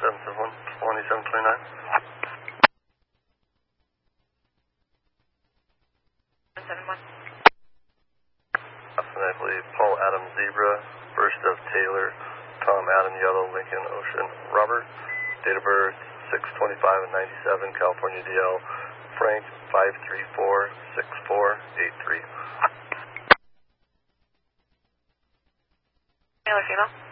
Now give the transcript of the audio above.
771 2729. 771. Phonetically, Paul Adam Zebra, first of Taylor, Tom Adam Yellow, Lincoln Ocean Robert, date of birth 6/25 and 97, California DL, Frank 5346483. Male or female?